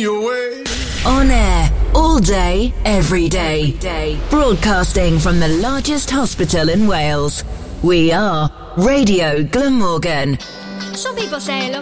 your way. On air, all day, every day. Broadcasting from the largest hospital in Wales. We are Radio Glamorgan. Some people say, look,